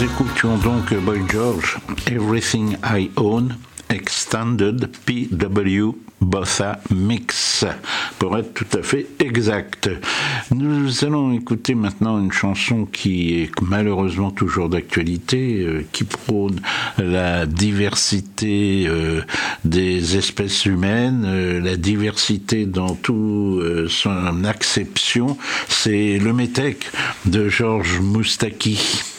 écoutions donc Boy George, Everything I Own, Extended P.W. Bossa Mix, pour être tout à fait exact. Nous allons écouter maintenant une chanson qui est malheureusement toujours d'actualité, qui prône la diversité des espèces humaines, la diversité dans toute son acception. C'est Le Métèque de Georges Moustaki.